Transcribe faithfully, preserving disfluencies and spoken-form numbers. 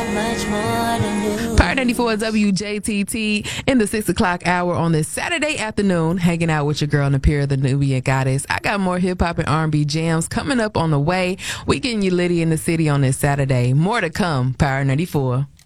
much more to lose. Power ninety-four W J T T in the six o'clock hour on this Saturday afternoon, hanging out with your girl Napira, the Nubian Goddess. I got more hip hop and R and B jams coming up on the way. We getting you litty in the city on this Saturday. More to come. Power ninety-four.